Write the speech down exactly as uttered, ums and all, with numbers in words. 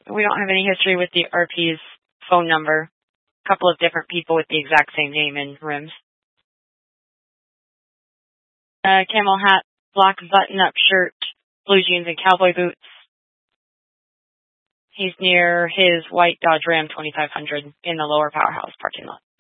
We don't have any history with the R P's phone number. A couple of different people with the exact same name and rims. Uh, camel hat, black button-up shirt, blue jeans, and cowboy boots. He's near his white Dodge Ram twenty-five hundred in the lower powerhouse parking lot.